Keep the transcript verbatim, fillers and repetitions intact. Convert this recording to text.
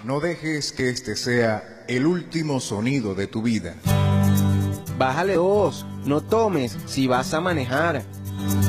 No dejes que este sea el último sonido de tu vida. Bájale dos, no tomes si vas a manejar.